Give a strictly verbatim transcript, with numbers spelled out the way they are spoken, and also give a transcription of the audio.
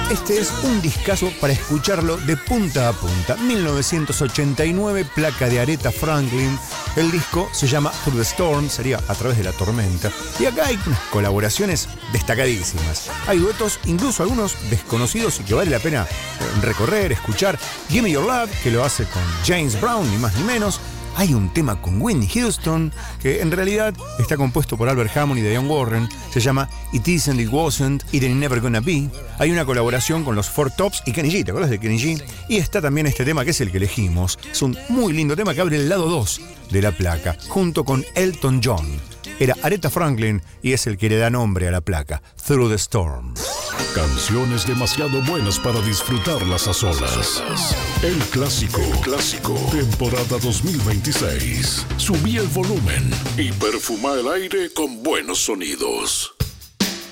Este es un discazo para escucharlo de punta a punta. mil novecientos ochenta y nueve, placa de Aretha Franklin. El disco se llama Through the Storm, sería A través de la tormenta. Y acá hay unas colaboraciones destacadísimas. Hay duetos, incluso algunos desconocidos y que vale la pena recorrer, escuchar. Gimme Your Love, que lo hace con James Brown, ni más ni menos. Hay un tema con Whitney Houston, que en realidad está compuesto por Albert Hammond y Diane Warren. Se llama It Isn't, It Wasn't, It Ain't Never Gonna Be. Hay una colaboración con los Four Tops y Kenny G, ¿te acuerdas de Kenny G? Y está también este tema que es el que elegimos. Es un muy lindo tema que abre el lado dos de la placa, junto con Elton John. Era Aretha Franklin y es el que le da nombre a la placa, Through the Storm. Canciones demasiado buenas para disfrutarlas a solas. El clásico, el clásico, temporada dos mil veintiséis. Subí el volumen y perfuma el aire con buenos sonidos.